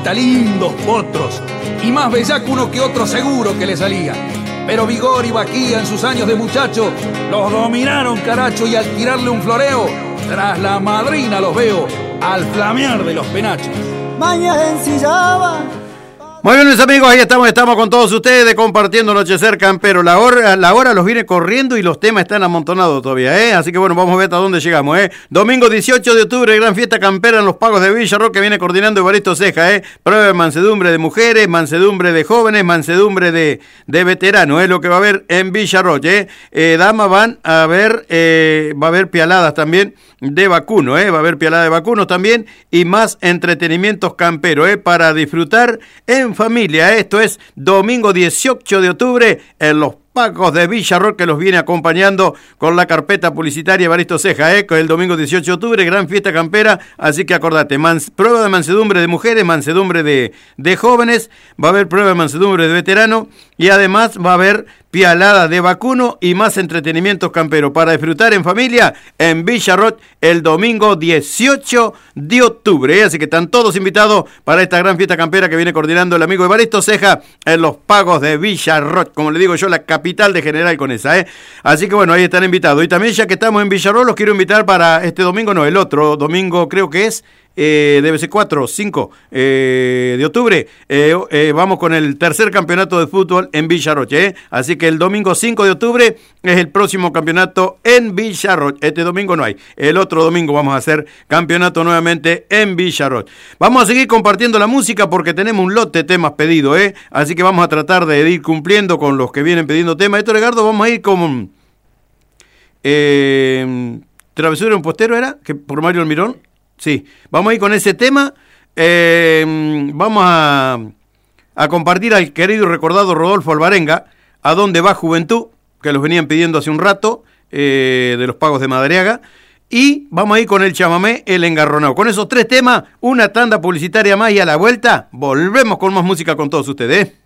lindos potros, y más bellaco uno que otro seguro que le salía. Pero Vigor y Vaquía en sus años de muchacho los dominaron, caracho, y al tirarle un floreo, tras la madrina los veo al flamear de los penachos. Mañas ensillaba. Muy bien, mis amigos, ahí estamos con todos ustedes compartiendo Anochecer Campero. La hora los viene corriendo y los temas están amontonados todavía, ¿eh? Así que bueno, vamos a ver hasta dónde llegamos, ¿eh? Domingo 18 de octubre, gran fiesta campera en los Pagos de Villarroel, que viene coordinando Evaristo Ceja, ¿eh? Prueba de mansedumbre de mujeres, mansedumbre de jóvenes, mansedumbre de veteranos, es lo que va a haber en Villarroel, ¿eh? Damas van a ver, va a haber pialadas también de vacuno, va a haber pialada de vacunos también y más entretenimientos camperos, para disfrutar en familia. Esto es domingo 18 de octubre en los Pagos de Villarroel, que los viene acompañando con la carpeta publicitaria Evaristo Ceja, que el domingo 18 de octubre, gran fiesta campera, así que acordate, prueba de mansedumbre de mujeres, mansedumbre de jóvenes, va a haber prueba de mansedumbre de veteranos y además va a haber pialada de vacuno y más entretenimientos camperos para disfrutar en familia en Villarroel el domingo 18 de octubre, así que están todos invitados para esta gran fiesta campera que viene coordinando el amigo Evaristo Ceja en los Pagos de Villarroel, como le digo yo, la capital de General Conesa, Así que bueno, ahí están invitados. Y también, ya que estamos en Villarroel, los quiero invitar para este domingo, no, el otro domingo creo que es, debe ser 4 o 5 de octubre, vamos con el tercer campeonato de fútbol en Villarroel, así que el domingo 5 de octubre es el próximo campeonato en Villarroel. Este domingo no hay, el otro domingo vamos a hacer campeonato nuevamente en Villarroel. Vamos a seguir compartiendo la música porque tenemos un lote de temas pedidos, así que vamos a tratar de ir cumpliendo con los que vienen pidiendo temas. Esto, Edgardo, vamos a ir con Travesura en Postero, ¿era? Que por Mario Almirón. Sí, vamos a ir con ese tema. Vamos a compartir al querido y recordado Rodolfo Alvarenga, ¿A dónde va Juventud?, que los venían pidiendo hace un rato, de los Pagos de Madariaga. Y vamos a ir con el chamamé El Engarronado. Con esos tres temas, una tanda publicitaria más y a la vuelta volvemos con más música con todos ustedes.